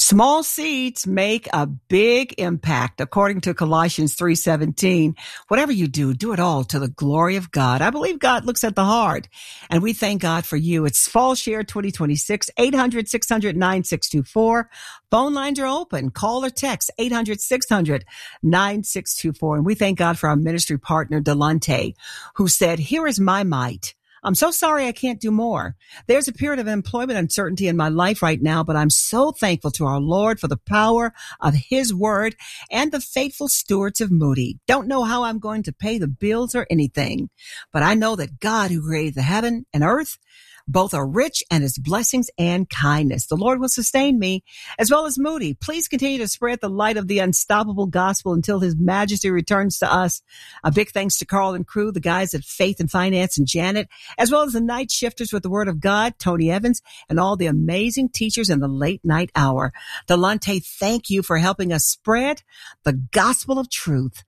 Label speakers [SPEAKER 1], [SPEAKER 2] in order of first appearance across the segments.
[SPEAKER 1] Small seeds make a big impact. According to Colossians 3:17, whatever you do, do it all to the glory of God. I believe God looks at the heart, and we thank God for you. It's Fall Share 2026, 800-600-9624. Phone lines are open. Call or text 800-600-9624. And we thank God for our ministry partner, Delante, who said, "Here is my might. I'm so sorry I can't do more. There's a period of employment uncertainty in my life right now, but I'm so thankful to our Lord for the power of His word and the faithful stewards of Moody. Don't know how I'm going to pay the bills or anything, but I know that God, who created the heaven and earth, both are rich in His blessings and kindness. The Lord will sustain me, as well as Moody. Please continue to spread the light of the unstoppable gospel until His majesty returns to us." A big thanks to Carl and crew, the guys at Faith and Finance and Janet, as well as the night shifters with the Word of God, Tony Evans, and all the amazing teachers in the late night hour. Delante, thank you for helping us spread the gospel of truth.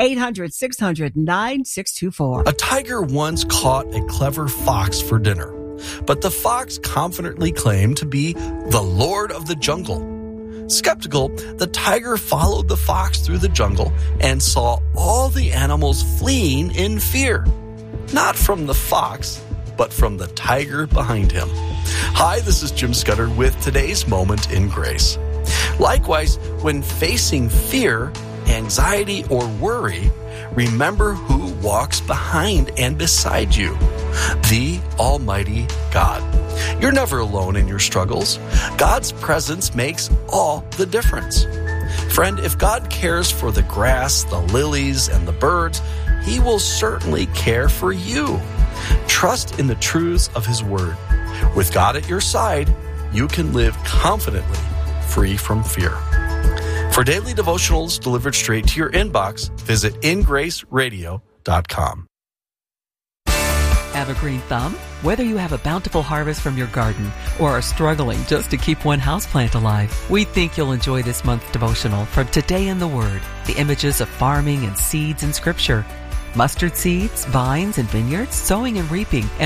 [SPEAKER 1] 800-600-9624.
[SPEAKER 2] A tiger once caught a clever fox for dinner, but the fox confidently claimed to be the Lord of the jungle. Skeptical, the tiger followed the fox through the jungle and saw all the animals fleeing in fear. Not from the fox, but from the tiger behind him. Hi, this is Jim Scudder with today's Moment in Grace. Likewise, when facing fear, anxiety, or worry, remember who walks behind and beside you: the Almighty God. You're never alone in your struggles. God's presence makes all the difference. Friend, if God cares for the grass, the lilies, and the birds, He will certainly care for you. Trust in the truths of His word. With God at your side, you can live confidently, free from fear. For daily devotionals delivered straight to your inbox, visit ingraceradio.com.
[SPEAKER 3] Have a green thumb? Whether you have a bountiful harvest from your garden or are struggling just to keep one houseplant alive, we think you'll enjoy this month's devotional from Today in the Word, the images of farming and seeds in Scripture, mustard seeds, vines and vineyards, sowing and reaping,